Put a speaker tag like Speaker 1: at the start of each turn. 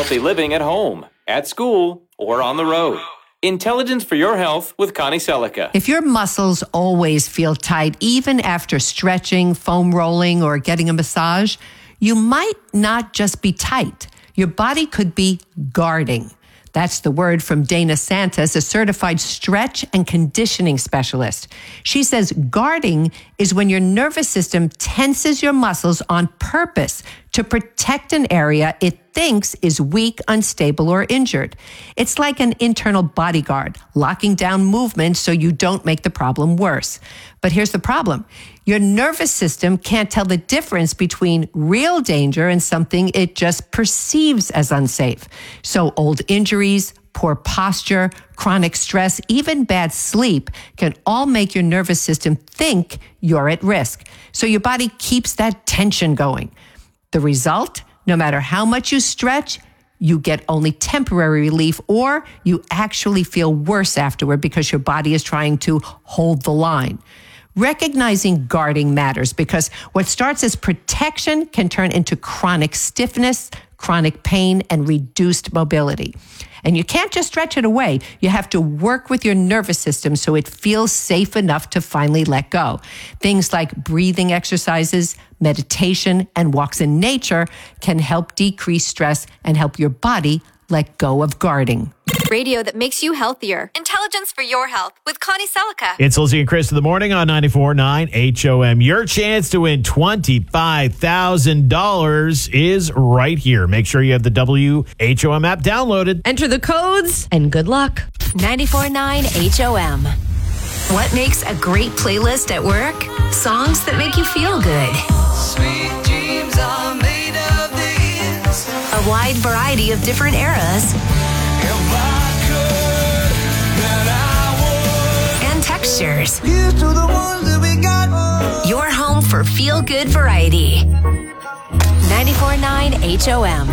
Speaker 1: healthy living at home, at school, or on the road. Intelligence for your health with Connie Selica.
Speaker 2: If your muscles always feel tight, even after stretching, foam rolling, or getting a massage, you might not just be tight. Your body could be guarding. That's the word from Dana Santos, a certified stretch and conditioning specialist. She says guarding is when your nervous system tenses your muscles on purpose to protect an area it thinks is weak, unstable, or injured. It's like an internal bodyguard, locking down movement so you don't make the problem worse. But here's the problem. Your nervous system can't tell the difference between real danger and something it just perceives as unsafe. So old injuries, poor posture, chronic stress, even bad sleep can all make your nervous system think you're at risk. So your body keeps that tension going. The result? No matter how much you stretch, you get only temporary relief, or you actually feel worse afterward because your body is trying to hold the line. Recognizing guarding matters because what starts as protection can turn into chronic stiffness, chronic pain, and reduced mobility. And you can't just stretch it away. You have to work with your nervous system so it feels safe enough to finally let go. Things like breathing exercises, meditation, and walks in nature can help decrease stress and help your body let go of guarding.
Speaker 3: Radio that makes you healthier. Intelligence for your health with Connie Selica.
Speaker 4: It's Lizzie and Chris in the morning on 94.9 HOM. Your chance to win $25,000 is right here. Make sure you have the WHOM app downloaded.
Speaker 5: Enter the codes and good luck.
Speaker 3: 94.9 HOM. What makes a great playlist at work? Songs that make you feel good.
Speaker 6: Sweet dreams are made of these.
Speaker 3: A wide variety of different eras. And textures.
Speaker 6: Here's to the ones that we got.
Speaker 3: Your home for feel-good variety. 94.9 HOM.